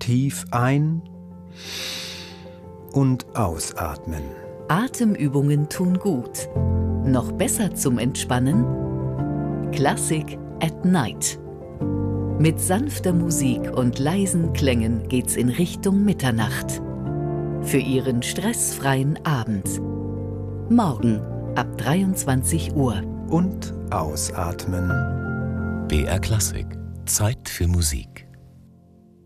Tief ein- und ausatmen. Atemübungen tun gut. Noch besser zum Entspannen? Klassik at Night. Mit sanfter Musik und leisen Klängen geht's in Richtung Mitternacht. Für Ihren stressfreien Abend. Morgen ab 23 Uhr. Und ausatmen. BR Klassik. Zeit für Musik.